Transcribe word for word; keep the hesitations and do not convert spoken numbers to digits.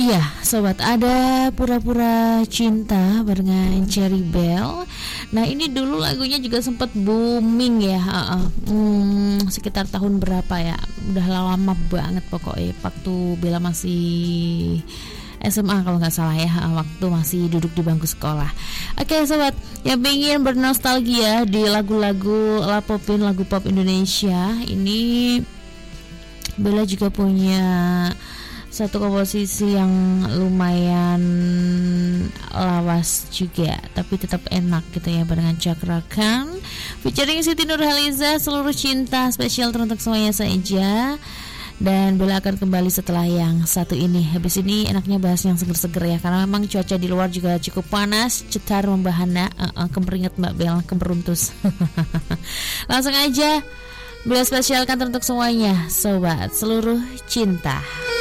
Iya, sobat, ada Pura-Pura Cinta barengan Cherry Bell. Nah, ini dulu lagunya juga sempat booming ya, uh-uh. hmm, sekitar tahun berapa ya? Udah lama banget pokoknya, waktu Bella masih S M A kalau nggak salah ya, waktu masih duduk di bangku sekolah. Oke sobat, yang pengen bernostalgia di lagu-lagu La Popin, lagu pop Indonesia, ini Bella juga punya satu komposisi yang lumayan lawas juga, tapi tetap enak gitu ya, barengan Cakra Khan featuring Siti Nurhaliza, Seluruh Cinta, spesial teruntuk semuanya saja. Dan Bella akan kembali setelah yang satu ini. Habis ini enaknya bahas yang seger-seger ya, karena memang cuaca di luar juga cukup panas, cetar membahana, uh, uh, kemeringat Mbak Bella, kemeruntus. Langsung aja Bella spesialkan untuk semuanya, sobat Seluruh Cinta.